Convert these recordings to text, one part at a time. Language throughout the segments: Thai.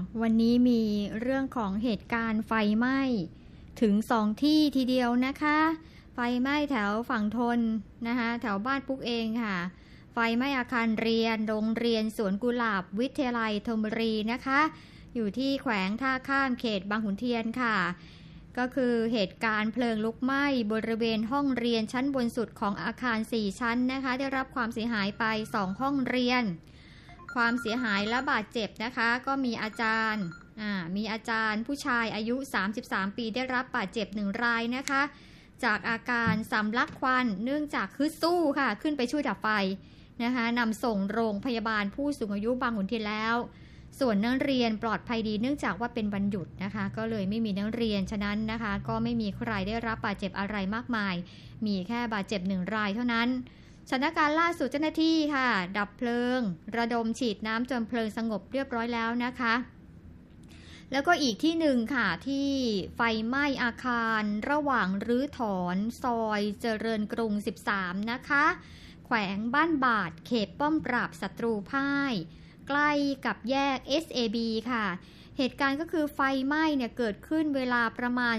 วันนี้มีเรื่องของเหตุการณ์ไฟไหม้ถึง2ที่ทีเดียวนะคะไฟไหม้แถวฝั่งทนนะคะแถวบ้านปุ๊กเองค่ะไฟไหม้อาคารเรียนโรงเรียนสวนกุหลาบวิทยาลัยธนบุรีนะคะอยู่ที่แขวงท่าข้ามเขตบางขุนเทียนค่ะก็คือเหตุการณ์เพลิงลุกไหม้บริเวณห้องเรียนชั้นบนสุดของอาคาร4ชั้นนะคะได้รับความเสียหายไป2ห้องเรียนความเสียหายและบาดเจ็บนะคะก็มีอาจารย์ผู้ชายอายุ33ปีได้รับบาดเจ็บ1รายนะคะจากอาการสำลักควันเนื่องจากฮึดสู้ค่ะขึ้นไปช่วยดับไฟนะคะนำส่งโรงพยาบาลผู้สูงอายุบางขุนเทียนแล้วส่วนนักเรียนปลอดภัยดีเนื่องจากว่าเป็นวันหยุดนะคะก็เลยไม่มีนักเรียนฉะนั้นนะคะก็ไม่มีใครได้รับบาดเจ็บอะไรมากมายมีแค่บาดเจ็บ1รายเท่านั้นสถานการณ์ล่าสุดเจ้าหน้าที่ค่ะดับเพลิงระดมฉีดน้ำจนเพลิงสงบเรียบร้อยแล้วนะคะแล้วก็อีกที่หนึ่งค่ะที่ไฟไหม้อาคารระหว่างรื้อถอนซอยเจริญกรุง13นะคะแขวงบ้านบาดเขตป้อมปราบศัตรูพ่ายใกล้กับแยก SAB ค่ะเหตุการณ์ก็คือไฟไหม้เนี่ยเกิดขึ้นเวลาประมาณ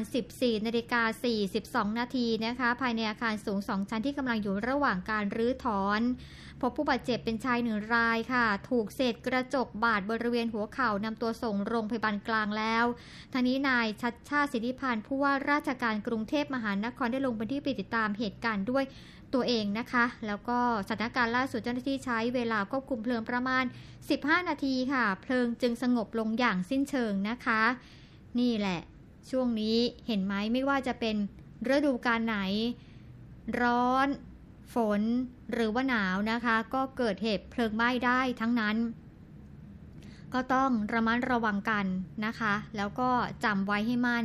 14:42 นาทีนะคะภายในอาคารสูง2ชั้นที่กำลังอยู่ระหว่างการรื้อถอนพบผู้บาดเจ็บเป็นชาย1รายค่ะถูกเศษกระจกบาดบริเวณหัวเข่านำตัวส่งโรงพยาบาลกลางแล้วทางนี้นายชัชชาติสิทธิพันธ์ผู้ว่าราชการกรุงเทพมหานครได้ลงพื้นที่ไปติดตามเหตุการณ์ด้วยตัวเองนะคะแล้วก็สถานการณ์ล่าสุดเจ้าหน้าที่ใช้เวลาควบคุมเพลิงประมาณ15นาทีค่ะเพลิงจึงสงบลงอย่างสิ้นเชิงนะคะนี่แหละช่วงนี้เห็นไหมไม่ว่าจะเป็นฤดูกาลไหนร้อนฝนหรือว่าหนาวนะคะก็เกิดเหตุเพลิงไหม้ได้ทั้งนั้นก็ต้องระมัดระวังกันนะคะแล้วก็จำไว้ให้มั่น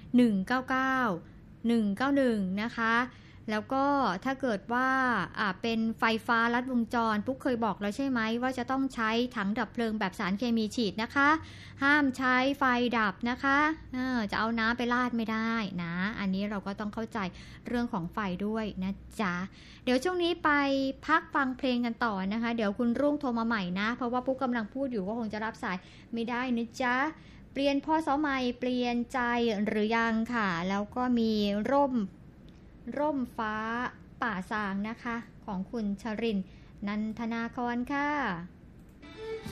199 191นะคะแล้วก็ถ้าเกิดว่าเป็นไฟฟ้าลัดวงจรปุ๊กเคยบอกแล้วใช่ไหมว่าจะต้องใช้ถังดับเพลิงแบบสารเคมีฉีดนะคะห้ามใช้ไฟดับนะคะจะเอาน้ำไปราดไม่ได้นะอันนี้เราก็ต้องเข้าใจเรื่องของไฟด้วยนะจ๊ะเดี๋ยวช่วงนี้ไปพักฟังเพลงกันต่อนะคะเดี๋ยวคุณรุ่งโทรมาใหม่นะเพราะว่าปุ๊กกำลังพูดอยู่ก็คงจะรับสายไม่ได้นะจ๊ะเปลี่ยนพศใหม่เปลี่ยนใจหรือยังค่ะแล้วก็มีร่มฟ้าป่าสางนะคะของคุณชรินทร์นันทนาครค่ะ